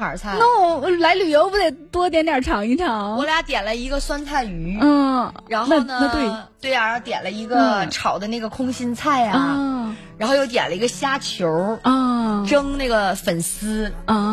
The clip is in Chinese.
牌菜。 那我来旅游不得多点点尝一尝？ 我俩点了一个酸菜鱼，然后呢，对呀，然后点了一个炒的那个空心菜啊，然后又点了一个虾球蒸那个粉丝